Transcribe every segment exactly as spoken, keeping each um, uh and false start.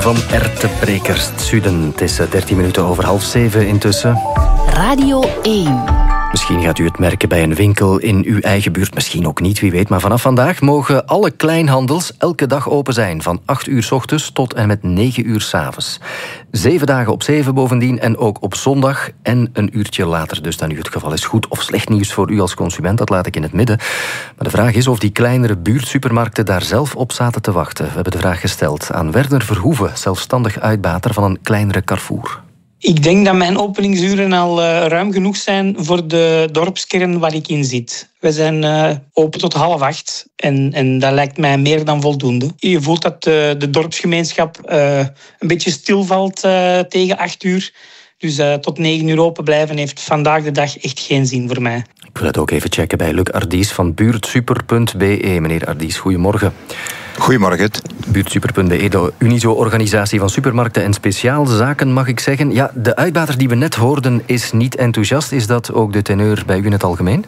van Ertebrekers Zuiden. Het is dertien minuten over half zeven intussen. Radio één. Misschien gaat u het merken bij een winkel in uw eigen buurt, misschien ook niet, wie weet. Maar vanaf vandaag mogen alle kleinhandels elke dag open zijn. Van acht uur 's ochtends tot en met negen uur 's avonds. Zeven dagen op zeven bovendien en ook op zondag. En een uurtje later dus dan nu het geval is. Goed of slecht nieuws voor u als consument, dat laat ik in het midden. Maar de vraag is of die kleinere buurtsupermarkten daar zelf op zaten te wachten. We hebben de vraag gesteld aan Werner Verhoeven, zelfstandig uitbater van een kleinere Carrefour. Ik denk dat mijn openingsuren al uh, ruim genoeg zijn voor de dorpskern waar ik in zit. We zijn uh, open tot half acht en, en dat lijkt mij meer dan voldoende. Je voelt dat uh, de dorpsgemeenschap uh, een beetje stilvalt uh, tegen acht uur. Dus uh, tot negen uur open blijven heeft vandaag de dag echt geen zin voor mij. Ik wil het ook even checken bij Luc Ardies van buurtsuper punt b e. Meneer Ardies, goedemorgen. Goedemorgen. buurtsuper punt b e, de Unizo-organisatie van supermarkten en speciaalzaken, mag ik zeggen. Ja, de uitbater die we net hoorden is niet enthousiast. Is dat ook de teneur bij u in het algemeen?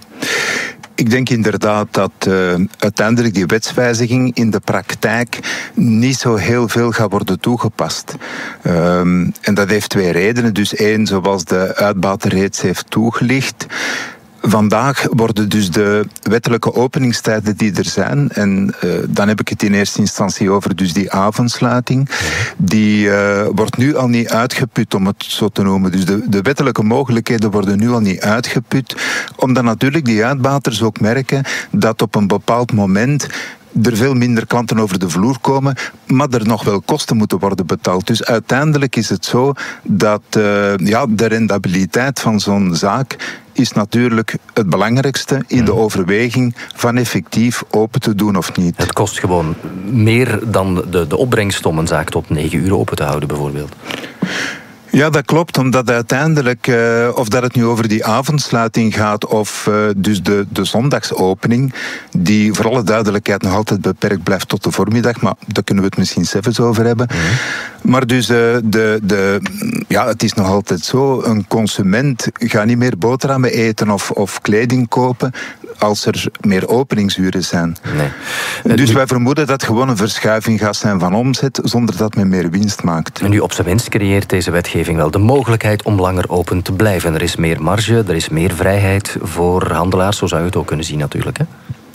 Ik denk inderdaad dat uh, uiteindelijk die wetswijziging in de praktijk niet zo heel veel gaat worden toegepast. Um, en dat heeft twee redenen. Dus één, zoals de uitbater reeds heeft toegelicht. Vandaag worden dus de wettelijke openingstijden die er zijn, en uh, dan heb ik het in eerste instantie over dus die avondsluiting, die uh, wordt nu al niet uitgeput, om het zo te noemen. Dus de, de wettelijke mogelijkheden worden nu al niet uitgeput, omdat natuurlijk die uitbaters ook merken dat op een bepaald moment er veel minder klanten over de vloer komen, maar er nog wel kosten moeten worden betaald. Dus uiteindelijk is het zo dat uh, ja, de rendabiliteit van zo'n zaak is natuurlijk het belangrijkste in de overweging van effectief open te doen of niet. Het kost gewoon meer dan de, de opbrengst om een zaak tot negen uur open te houden, bijvoorbeeld. Ja, dat klopt, omdat uiteindelijk, uh, of dat het nu over die avondsluiting gaat of uh, dus de, de zondagsopening, die voor alle duidelijkheid nog altijd beperkt blijft tot de voormiddag, maar daar kunnen we het misschien zelfs over hebben. Mm-hmm. Maar dus uh, de, de, ja, het is nog altijd zo, een consument gaat niet meer boterhammen eten of, of kleding kopen als er meer openingsuren zijn. Nee. Dus wij vermoeden dat gewoon een verschuiving gaat zijn van omzet, zonder dat men meer winst maakt. En nu op zijn minst creëert deze wetgeving wel de mogelijkheid om langer open te blijven. Er is meer marge, er is meer vrijheid voor handelaars, zo zou je het ook kunnen zien natuurlijk, hè?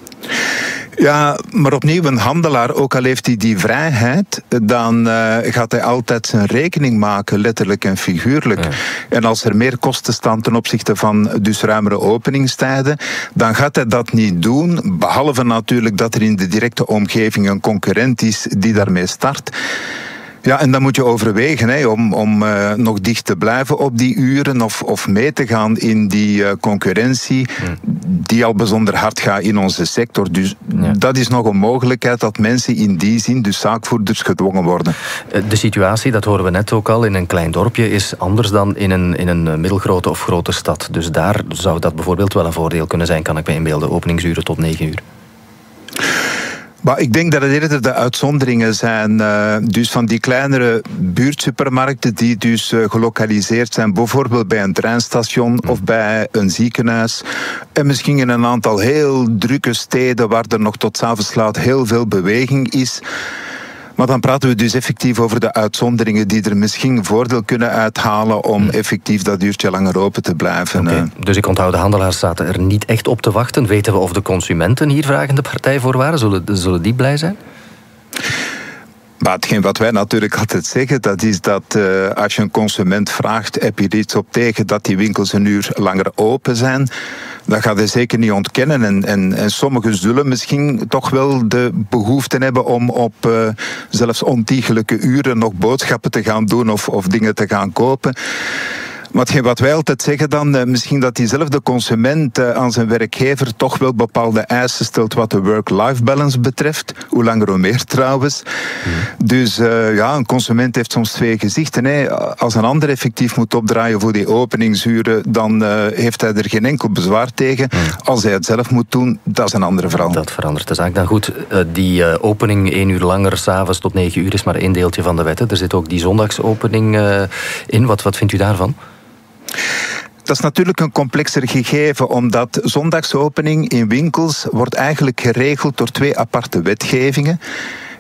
Ja, maar opnieuw, een handelaar, ook al heeft hij die vrijheid, dan uh, gaat hij altijd zijn rekening maken, letterlijk en figuurlijk. Ja. En als er meer kosten staan ten opzichte van dus ruimere openingstijden, dan gaat hij dat niet doen, behalve natuurlijk dat er in de directe omgeving een concurrent is die daarmee start. Ja, en dan moet je overwegen hè, om, om uh, nog dicht te blijven op die uren of, of mee te gaan in die uh, concurrentie hmm. die al bijzonder hard gaat in onze sector. Dus ja. dat is nog een mogelijkheid dat mensen in die zin, dus zaakvoerders, gedwongen worden. De situatie, dat horen we net ook al, in een klein dorpje is anders dan in een, in een middelgrote of grote stad. Dus daar zou dat bijvoorbeeld wel een voordeel kunnen zijn, kan ik me inbeelden, openingsuren tot negen uur. Maar ik denk dat het eerder de uitzonderingen zijn, uh, dus van die kleinere buurtsupermarkten die dus uh, gelokaliseerd zijn, bijvoorbeeld bij een treinstation of bij een ziekenhuis. En misschien in een aantal heel drukke steden waar er nog tot 's avonds laat heel veel beweging is. Maar dan praten we dus effectief over de uitzonderingen die er misschien voordeel kunnen uithalen om effectief dat uurtje langer open te blijven. Okay. Dus ik onthoud, de handelaars zaten er niet echt op te wachten. Weten we of de consumenten hier vragende partij voor waren? Zullen, zullen die blij zijn? Maar hetgeen wat wij natuurlijk altijd zeggen, dat is dat uh, als je een consument vraagt, heb je er iets op tegen dat die winkels een uur langer open zijn? Dat gaat hij zeker niet ontkennen. En, en, en sommigen zullen misschien toch wel de behoefte hebben om op uh, zelfs ontiegelijke uren nog boodschappen te gaan doen of, of dingen te gaan kopen. Maar wat wij altijd zeggen dan, misschien dat diezelfde consument aan zijn werkgever toch wel bepaalde eisen stelt wat de work-life balance betreft. Hoe langer hoe meer trouwens. Mm. Dus uh, ja, een consument heeft soms twee gezichten. Hè. Als een ander effectief moet opdraaien voor die openingsuren, dan uh, heeft hij er geen enkel bezwaar tegen. Mm. Als hij het zelf moet doen, dat is een andere verhaal. Dat verandert de zaak. Dan goed, uh, die uh, opening één uur langer, 's avonds tot negen uur, is maar één deeltje van de wet. Hè. Er zit ook die zondagsopening uh, in. Wat, wat vindt u daarvan? Dat is natuurlijk een complexer gegeven, omdat zondagsopening in winkels wordt eigenlijk geregeld door twee aparte wetgevingen.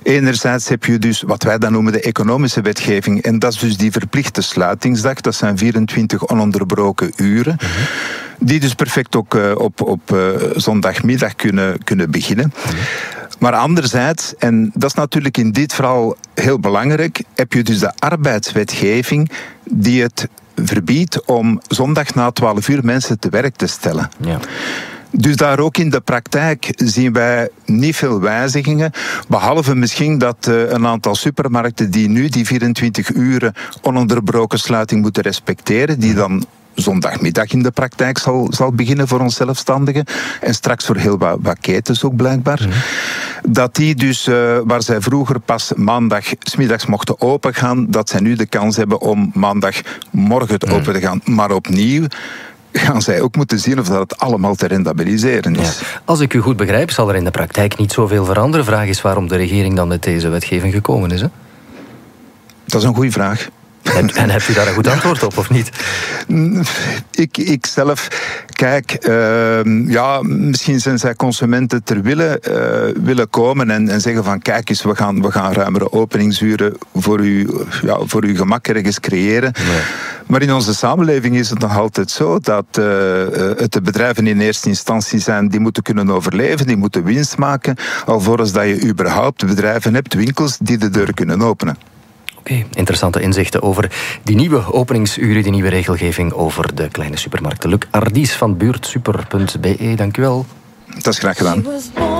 Enerzijds heb je dus wat wij dan noemen de economische wetgeving. En dat is dus die verplichte sluitingsdag. Dat zijn vierentwintig ononderbroken uren. Mm-hmm. Die dus perfect ook uh, op, op uh, zondagmiddag kunnen, kunnen beginnen. Mm-hmm. Maar anderzijds, en dat is natuurlijk in dit verhaal heel belangrijk, heb je dus de arbeidswetgeving die het verbiedt om zondag na twaalf uur mensen te werk te stellen. Ja. Dus daar ook in de praktijk zien wij niet veel wijzigingen, behalve misschien dat uh, een aantal supermarkten die nu die vierentwintig uren ononderbroken sluiting moeten respecteren, die dan zondagmiddag in de praktijk zal, zal beginnen voor ons zelfstandigen. En straks voor heel wat, wat ketens ook blijkbaar. Mm. Dat die dus, uh, waar zij vroeger pas maandag 's middags mochten opengaan, dat zij nu de kans hebben om maandagmorgen mm. open te gaan. Maar opnieuw gaan zij ook moeten zien of dat het allemaal te rendabiliseren is. Ja. Als ik u goed begrijp, zal er in de praktijk niet zoveel veranderen. Vraag is waarom de regering dan met deze wetgeving gekomen is, hè? Dat is een goede vraag. En, en hebt u daar een goed antwoord op, of niet? Ik, ik zelf, kijk, uh, ja, misschien zijn zij consumenten ter wille uh, willen komen en, en zeggen van kijk eens, we gaan, we gaan ruimere openingsuren voor, u, ja, voor uw gemak ergens creëren. Nee. Maar in onze samenleving is het nog altijd zo dat uh, het de bedrijven in eerste instantie zijn die moeten kunnen overleven, die moeten winst maken, alvorens dat je überhaupt bedrijven hebt, winkels die de deur kunnen openen. Okay, interessante inzichten over die nieuwe openingsuren, die nieuwe regelgeving over de kleine supermarkten. Luc Ardies van buurtsuper punt be, dank u wel. Dat is graag gedaan.